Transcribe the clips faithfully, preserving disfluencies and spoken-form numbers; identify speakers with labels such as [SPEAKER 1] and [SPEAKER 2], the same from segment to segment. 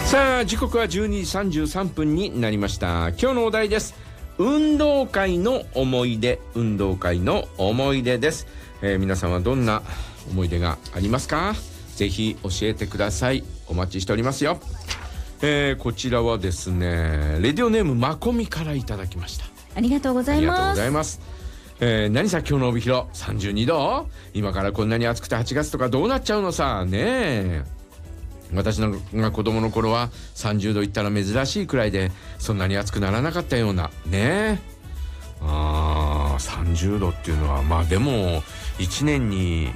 [SPEAKER 1] さあ時刻はじゅうにじさんじゅうさんぷんになりました。今日のお題です。運動会の思い出。運動会の思い出です、えー、皆さんはどんな思い出がありますか？ぜひ教えてください。お待ちしておりますよ。えー、こちらはですね、レディオネームまこみからいただきました。
[SPEAKER 2] ありがとうございます。
[SPEAKER 1] ありがとうございます。えー、何さ今日の帯広さんじゅうにど、今からこんなに暑くてはちがつとかどうなっちゃうのさねえ。私のが子供の頃はさんじゅうどいったら珍しいくらいで、そんなに暑くならなかったようなね。あー、さんじゅうどっていうのはまあでもいちねんに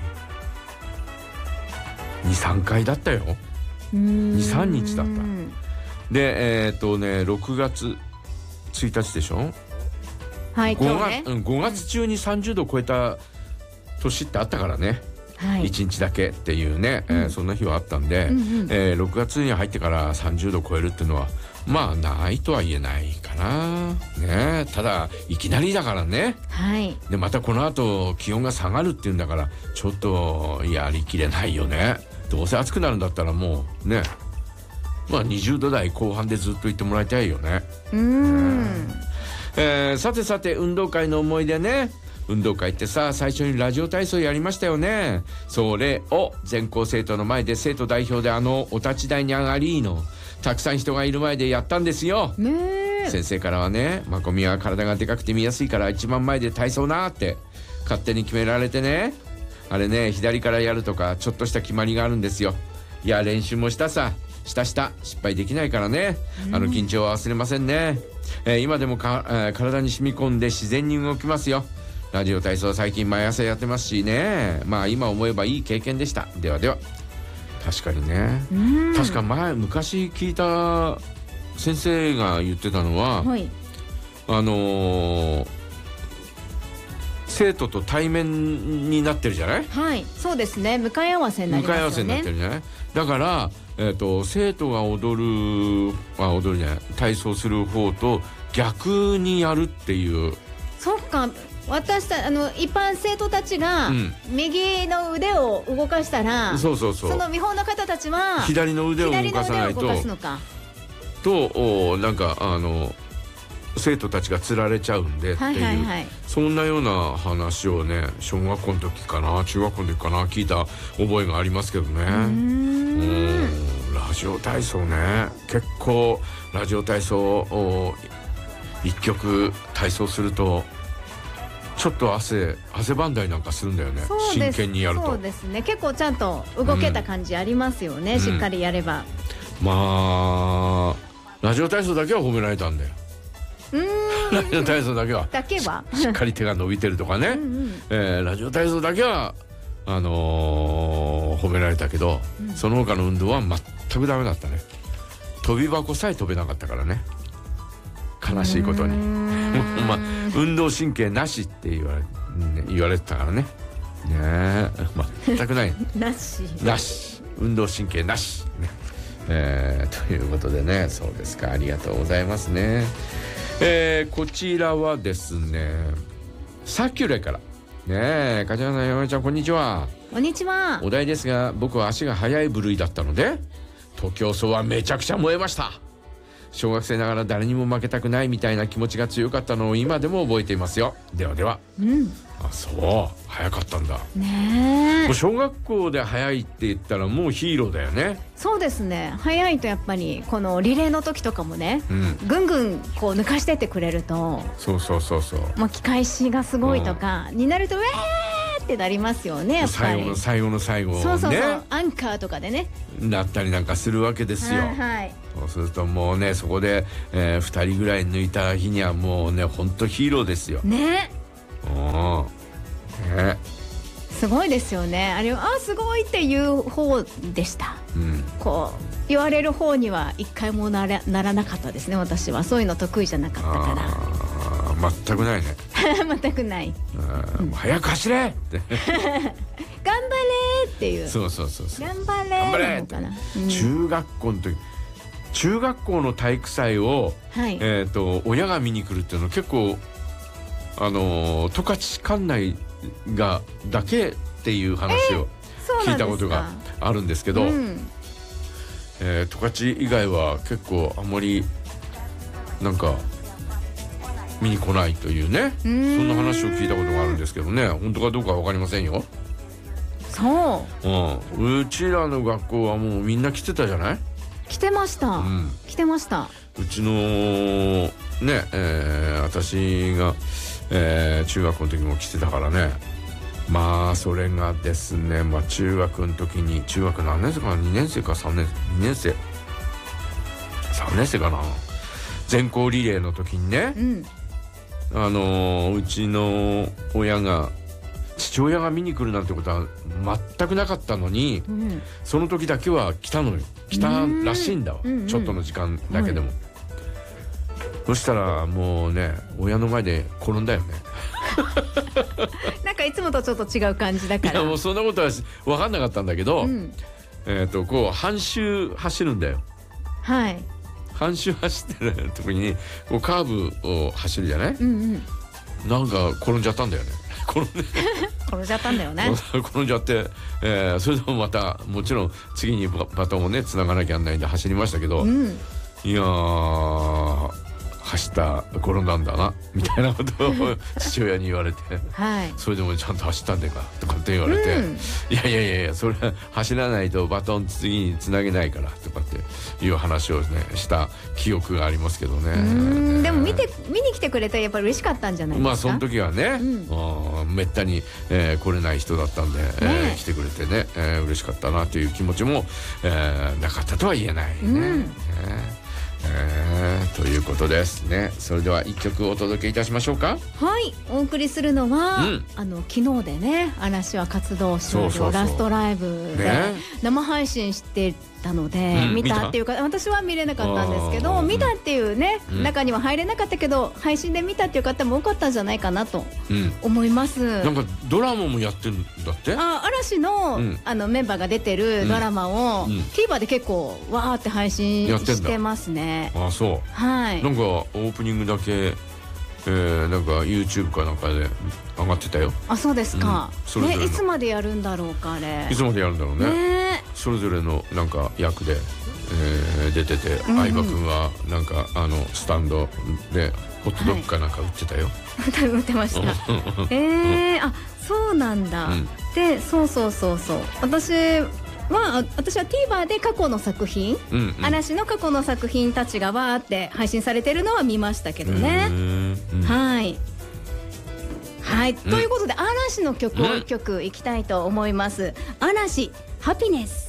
[SPEAKER 1] にさんかいだったよ。にさんにちだった。でえー、っとねろくがつついたちでしょ。
[SPEAKER 2] はい、
[SPEAKER 1] ごがつ、
[SPEAKER 2] ね、
[SPEAKER 1] うん、ごがつ中にさんじゅうど超えた年ってあったからね、はい、いちにちだけっていうね、うん、えー、そんな日はあったんで、うんうん、えー、ろくがつに入ってからさんじゅうど超えるっていうのはまあないとは言えないかな、ね、ただいきなりだからね、はい、でまたこの後気温が下がるっていうんだからちょっとやりきれないよね。どうせ暑くなるんだったらもうね、まあにじゅうど台後半でずっといてもらいたいよね。うーん、えー、さてさて運動会の思い出ね。運動会ってさ、最初にラジオ体操やりましたよね。それを全校生徒の前で生徒代表であのお立ち台に上がりのたくさん人がいる前でやったんですよ。ね、先生からはね、まこみは体がでかくて見やすいから一番前で体操なって勝手に決められてね。あれね、左からやるとかちょっとした決まりがあるんですよ。いや練習もしたさ、したした失敗できないからね、あの緊張は忘れませんね。えー、今でもか、えー、体に染み込んで自然に動きますよ。ラジオ体操最近毎朝やってますしね、まあ今思えばいい経験でした。ではでは。確かにね、確か前昔聞いた先生が言ってたのは、はい、あのー、生徒と対面になってるじゃない。はい、そうですね、向かい合わせになりますよね。向かい合わせになってるじゃない。だからえー、と生徒が踊るあ踊るじゃない体操する方と逆にやるっていう。そっか、私たあの一般生徒たちが右の腕を動かしたら、うん、そうそうそう、その見本の方たちは左の腕を動かさないととなんかあの生徒たちが釣られちゃうんでっていう、はいはいはい、そんなような話をね、小学校の時かな中学校の時かな聞いた覚えがありますけどね。うーん、ラジオ体操ね、結構ラジオ体操を一曲体操するとちょっと汗汗ばんだりなんかするんだよね。真剣にやると。そうですね、結構ちゃんと動けた感じありますよね、うん、しっかりやれば。まあラジオ体操だけは褒められたんだよ。うーんラジオ体操だけはだけはしっかり手が伸びてるとかね、うん、うん、えー、ラジオ体操だけはあのー、褒められたけど、うん、その他の運動は全くダメだったね。飛び箱さえ飛べなかったからね、悲しいことにまあ運動神経なしって言われ、ね、言われてたからね。ねえ、全くないなしなし、運動神経なし、ね、えー、ということでね。そうですか、ありがとうございますね。えー、こちらはですね、サキュレからねえ、梶原さん、山根ちゃん、こんにちは。こんにちは。お題ですが、僕は足が速い部類だったので徒競走はめちゃくちゃ燃えました。小学生ながら誰にも負けたくないみたいな気持ちが強かったのを今でも覚えていますよ。ではでは。うん、あ、そう早かったんだね。もう小学校で速いって言ったらもうヒーローだよね。そうですね、速いとやっぱりこのリレーの時とかもね、うん、ぐんぐんこう抜かしてってくれると、そうそうそうそう、もう機械師がすごいとかになると、ウェーってなりますよね、やっぱり最後の最後の最後ね。そうそうそう、アンカーとかでねなったりなんかするわけですよ。はい、はい、そうするともうね、そこで、えー、ふたりぐらい抜いた日にはもうね、ほんとヒーローですよね。おね、すごいですよね。あれはあすごいっていう方でした、うん、こう言われる方には一回もなら、ならなかったですね。私はそういうの得意じゃなかったから。あ、全くないね全くない。あ、もう早く走れって頑張れっていう。そうそうそうそう、頑張れ頑張れって、うん、中学校の時、中学校の体育祭を、はい、えーと親が見に来るっていうのは結構あの十勝管内がだけっていう話を聞いたことがあるんですけど、えー、うん、 えー、十勝以外は結構あんまりなんか見に来ないというね、そんな話を聞いたことがあるんですけどね、本当かどうかは分かりませんよ。
[SPEAKER 2] そう、
[SPEAKER 1] うん、うちらの学校はもうみんな来てたじゃない。
[SPEAKER 2] 来てました、うん、来てました。
[SPEAKER 1] うちのね、えー、私が、えー、中学校の時も来てたからね。まあそれがですね、まあ、中学の時に中学何年生かな、にねん生かさんねんにねん生さんねん生かな、全校リレーの時にね、うん、あのー、うちの親が父親が見に来るなんてことは全くなかったのに、うん、その時だけは来たのよ。来たらしいんだわ、うんうん、ちょっとの時間だけでも、はい、そしたらもうね、親の前で転んだよね。
[SPEAKER 2] なんかいつもとちょっと違う感じだから。
[SPEAKER 1] いやもうそんなことは分かんなかったんだけど、うん、えっとこう半周走るんだよ。
[SPEAKER 2] はい。
[SPEAKER 1] 半周走ってる時にこうカーブを走るじゃない、うんうん、なんか転んじゃったんだよね。転んで
[SPEAKER 2] 転んじゃったんだよね。
[SPEAKER 1] 転んじゃって、えー、それでもまたもちろん次にバトンをねつながなきゃならないんで走りましたけど、うん、いやー走った転んだんだなみたいなことを父親に言われて、はい、それでもちゃんと走ったんだかとかって言われて、うん、いやいやいやいやそれは走らないとバトン次につなげないからとかっていう話をねした記憶がありますけどね。
[SPEAKER 2] うんでも見て見に来てくれてやっぱり嬉しかったんじゃないですか。
[SPEAKER 1] まあその時はね、うん、めったに、えー、来れない人だったんで、ねえー、来てくれてね、えー、嬉しかったなという気持ちも、えー、なかったとは言えないね。うんねえー、ということですね。それではいっきょくお届けいたしましょうか。
[SPEAKER 2] はい、お送りするのは、うん、あの昨日でね嵐は活動終了ラストライブで生配信してたので、うん、見たっていうか私は見れなかったんですけど、見たっていうね、うん、中には入れなかったけど配信で見たっていう方も多かったんじゃないかなと思います、うん、
[SPEAKER 1] なんかドラマもやってるんだって。
[SPEAKER 2] あ嵐 の,、うん、あのメンバーが出てるドラマを、うんうん、TVer で結構わーって配信してますね。
[SPEAKER 1] あそう、はい、なんかオープニングだけえー、なんか YouTube かなんかで上がってたよ。あそうですか、うん、ね、いつまでやるんだろうかあれ。いつまでやるんだろう ね, ねそれぞれのなんか役で、えー、出てて、相葉君はなんかあのスタンドでホットドッグかなんか売ってたよ、
[SPEAKER 2] はい、売ってました。えー、あそうなんだ、うん、でそうそうそうそう私まあ、私は TVer で過去の作品、うんうん、嵐の過去の作品たちがわーって配信されてるのは見ましたけどね、うんうん、はいはい、うん、ということで嵐の曲をいっきょくいきたいと思います、うん、嵐ハピネス。